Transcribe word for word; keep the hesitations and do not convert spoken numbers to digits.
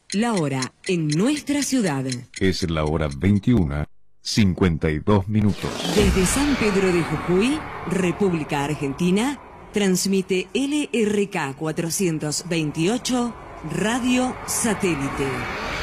La hora en nuestra ciudad. Es la hora veintiuna, cincuenta y dos minutos. Desde San Pedro de Jujuy, República Argentina, transmite L R K cuatrocientos veintiocho, Radio Satélite.